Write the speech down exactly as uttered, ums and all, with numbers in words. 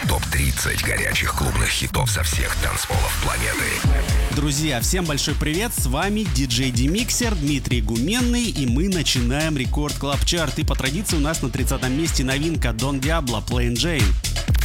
топ тридцать горячих клубных хитов со всех танцполов планеты. Друзья, всем большой привет, с вами диджей Демиксер, Дмитрий Гуменный, и мы начинаем Рекорд Клаб Чарт. И по традиции у нас на тридцатом месте новинка Don Diablo Plain Jane.